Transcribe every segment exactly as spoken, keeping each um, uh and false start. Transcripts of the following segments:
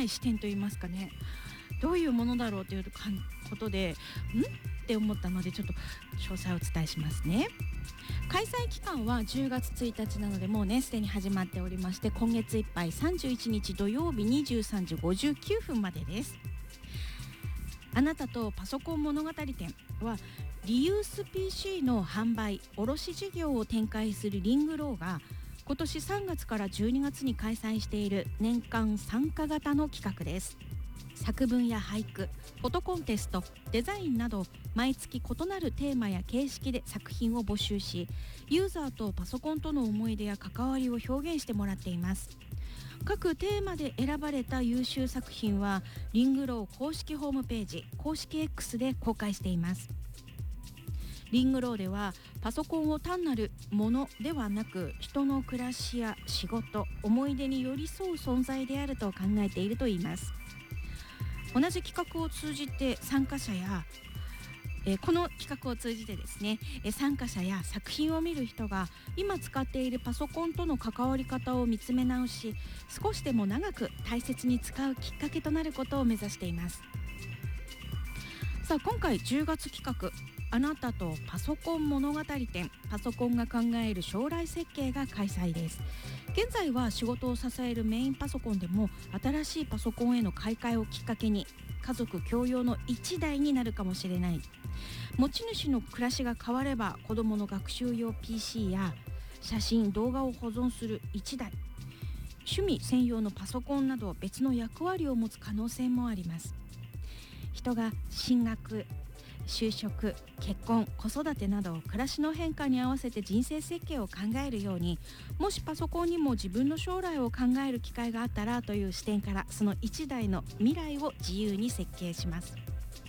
ない視点といいますかね、どういうものだろうということでんって思ったので、ちょっと詳細をお伝えしますね。開催期間はじゅうがつついたちなので、もうねすでに始まっておりまして、今月いっぱいさんじゅういちにち土曜日にじゅうさんじごじゅうきゅうふんまでです。あなたとパソコン物語展はリユース ピーシー の販売卸事業を展開するリングローが今年さんがつからじゅうにがつに開催している年間参加型の企画です。作文や俳句、フォトコンテスト、デザインなど毎月異なるテーマや形式で作品を募集し、ユーザーとパソコンとの思い出や関わりを表現してもらっています。各テーマで選ばれた優秀作品はリングロー公式ホームページ公式 X で公開しています。リングローではパソコンを単なるものではなく、人の暮らしや仕事、思い出に寄り添う存在であると考えているといいます。同じ企画を通じて参加者やえー、この企画を通じてですね、えー、参加者や作品を見る人が今使っているパソコンとの関わり方を見つめ直し、少しでも長く大切に使うきっかけとなることを目指しています。さあ、今回じゅうがつ企画、あなたとパソコン物語展、パソコンが考える将来設計が開催です。現在は仕事を支えるメインパソコンでも、新しいパソコンへの買い替えをきっかけに家族共用のいちだいになるかもしれない。持ち主の暮らしが変われば、子どもの学習用 ピーシー や写真動画を保存するいちだい、趣味専用のパソコンなど別の役割を持つ可能性もあります。人が進学、就職、結婚、子育てなど暮らしの変化に合わせて人生設計を考えるように、もしパソコンにも自分の将来を考える機会があったらという視点から、そのいちだいの未来を自由に設計します。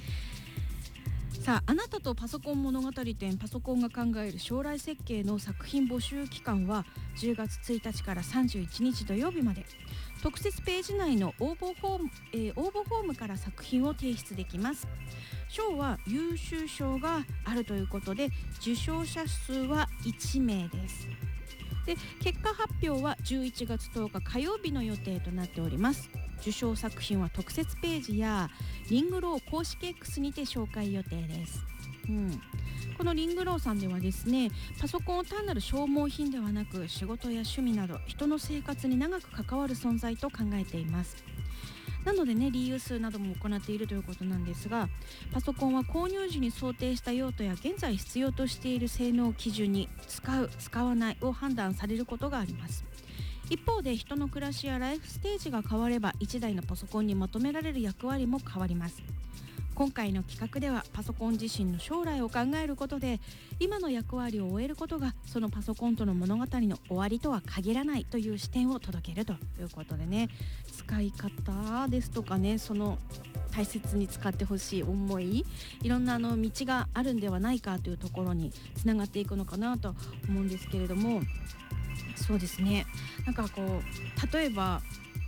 さあ、あなたとパソコン物語展、パソコンが考える将来設計の作品募集期間はじゅうがつついたちからさんじゅういちにち土曜日まで。特設ページ内の応募フォーム、えー、応募フォームから作品を提出できます。賞は優秀賞があるということで、受賞者数はいちめいです。で、結果発表はじゅういちがつとおか火曜日の予定となっております。受賞作品は特設ページやリングロー公式 X にて紹介予定です。うん、このリングローさんではですね、パソコンを単なる消耗品ではなく、仕事や趣味など人の生活に長く関わる存在と考えています。なのでね、リユースなども行っているということなんですが、パソコンは購入時に想定した用途や現在必要としている性能を基準に使う、使わないを判断されることがあります。一方で、人の暮らしやライフステージが変われば、いちだいのパソコンに求められる役割も変わります。今回の企画では、パソコン自身の将来を考えることで、今の役割を終えることがそのパソコンとの物語の終わりとは限らないという視点を届けるということでね、使い方ですとかね、その大切に使ってほしい思い、いろんなあの道があるんではないかというところにつながっていくのかなと思うんですけれども、そうですね、なんかこう、例えば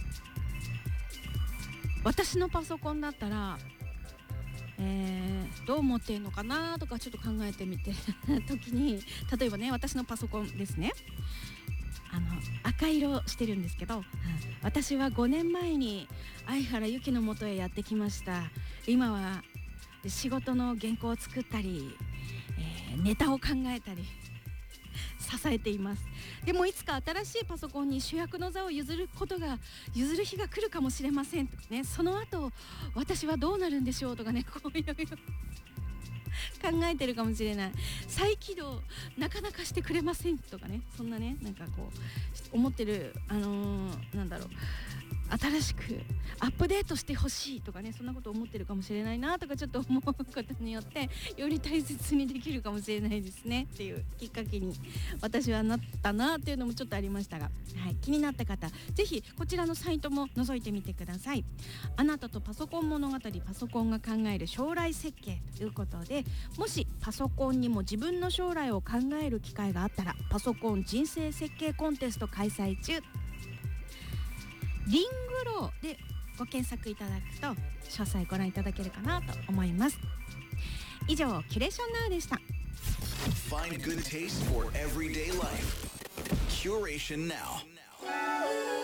私のパソコンだったら、えー、どう思っているのかなとかちょっと考えてみて時に、例えばね、私のパソコンですね、あの赤色してるんですけど、うん、私はごねんまえに相原由紀の元へやってきました。今は仕事の原稿を作ったり、えー、ネタを考えたり支えています。でもいつか新しいパソコンに主役の座を譲ることが譲る日が来るかもしれませんとかね、その後私はどうなるんでしょうとかね、こういう考えてるかもしれない。再起動なかなかしてくれませんとかね、そんなね、なんかこう思ってる、あのー、なんだろう、新しくアップデートしてほしいとかね、そんなこと思ってるかもしれないなとかちょっと思うことによって、より大切にできるかもしれないですねっていうきっかけに私はなったなっていうのもちょっとありましたが、はい、気になった方ぜひこちらのサイトも覗いてみてください。あなたとパソコン物語、パソコンが考える将来設計ということで、もしパソコンにも自分の将来を考える機会があったら、パソコン人生設計コンテスト開催中、リングローでご検索いただくと詳細ご覧いただけるかなと思います。以上、キュレーションナウでした。 Find good taste for everyday life. Curation Now.